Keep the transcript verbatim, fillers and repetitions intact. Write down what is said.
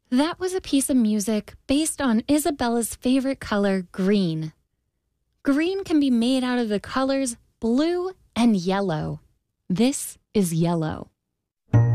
That was a piece of music based on Isabella's favorite color, green. Green can be made out of the colors blue and yellow. This is yellow.